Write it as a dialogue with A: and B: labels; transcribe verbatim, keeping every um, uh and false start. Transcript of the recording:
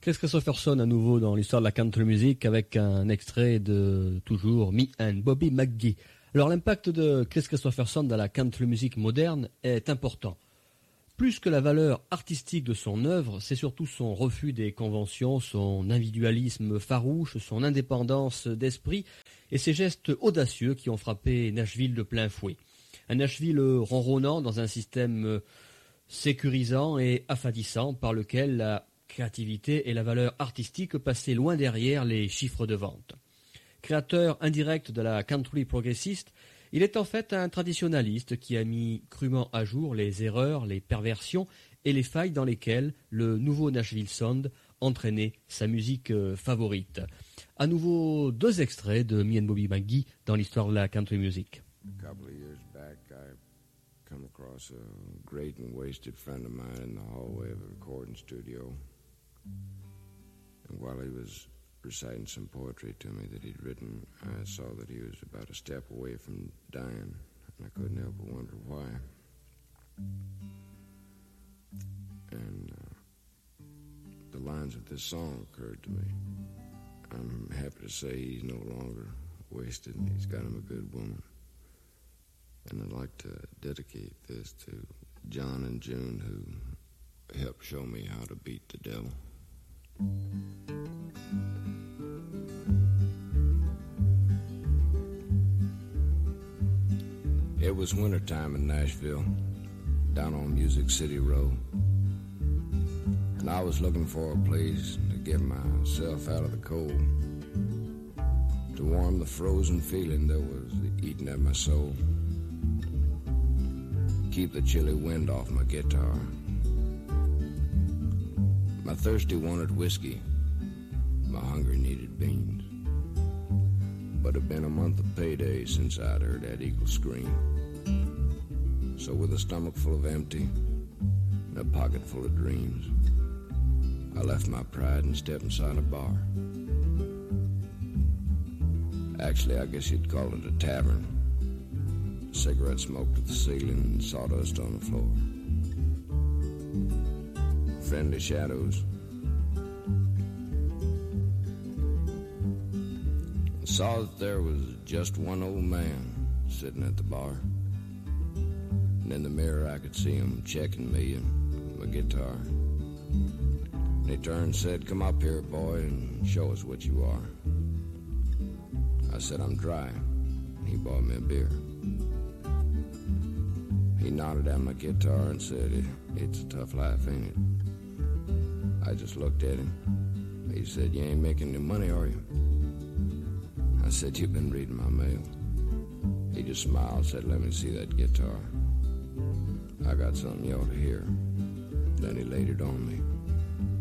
A: Chris Kristofferson à nouveau dans l'histoire de la country music avec un extrait de toujours Me and Bobby McGee. Alors l'impact de Chris Kristofferson dans la country music moderne est important. Plus que la valeur artistique de son œuvre, c'est surtout son refus des conventions, son individualisme farouche, son indépendance d'esprit et ses gestes audacieux qui ont frappé Nashville de plein fouet. Un Nashville ronronnant dans un système sécurisant et affadissant par lequel la créativité et la valeur artistique passaient loin derrière les chiffres de vente. Créateur indirect de la country progressiste, il est en fait un traditionnaliste qui a mis crûment à jour les erreurs, les perversions et les failles dans lesquelles le nouveau Nashville Sound entraînait sa musique favorite. À nouveau, deux extraits de Me and Bobby McGee dans l'histoire de la country music.
B: A couple of years back, I come across a great and wasted friend of mine in the hallway of a recording studio. And while he was reciting some poetry to me that he'd written, I saw that he was about a step away from dying, and I couldn't help but wonder why. And uh, the lines of this song occurred to me. I'm happy to say he's no longer wasted, and he's got him a good woman. And I'd like to dedicate this to John and June, who helped show me how to beat the devil. It was wintertime in Nashville, down on Music City Road. And I was looking for a place to get myself out of the cold, to warm the frozen feeling that was eating at my soul, keep the chilly wind off my guitar. My thirsty wanted whiskey, my hunger needed beans. But it'd been a month of payday since I'd heard that eagle scream. So with a stomach full of empty and a pocket full of dreams, I left my pride and stepped inside a bar. Actually, I guess you'd call it a tavern. Cigarette smoke to the ceiling and sawdust on the floor. Friendly shadows. I saw that there was just one old man sitting at the bar. And in the mirror I could see him checking me and my guitar. And he turned and said, "Come up here, boy, and show us what you are." I said, "I'm dry." He bought me a beer. He nodded at my guitar and said, it, "It's a tough life, ain't it?" I just looked at him. He said, "You ain't making any money, are you?" I said, "You've been reading my mail." He just smiled and said, "Let me see that guitar. I got something you ought to hear." Then he laid it on me.